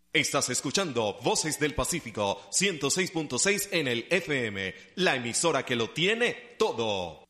Estás escuchando Voces del Pacífico 106.6 en el FM, la emisora que lo tiene todo.